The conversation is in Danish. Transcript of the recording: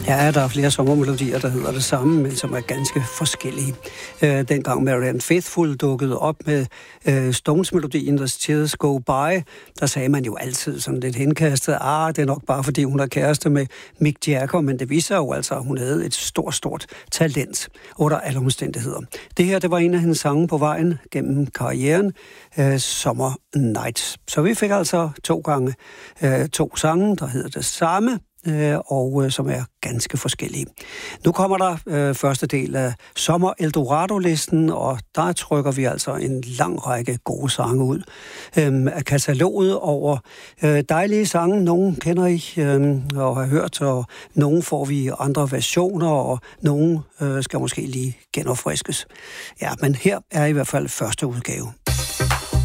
Ja, der er flere sommermelodier, der hedder det samme, men som er ganske forskellige. Dengang Marianne Faithfull dukkede op med Stones-melodien The Tears Go By, der sagde man jo altid sådan lidt henkastet, det er nok bare fordi hun er kæreste med Mick Jagger, men det viser jo altså, at hun havde et stort talent under alle omstændigheder. Det her, det var en af hendes sange på vejen gennem karrieren, Summer Nights. Så vi fik altså 2 gange 2 sange, der hedder det samme, og som er ganske forskellige. Nu kommer der første del af Sommer Eldorado-listen, og der trykker vi altså en lang række gode sange ud af kataloget over dejlige sange. Nogle kender I og har hørt, og nogle får vi andre versioner, og nogle skal måske lige genopfriskes. Ja, men her er i hvert fald første udgave.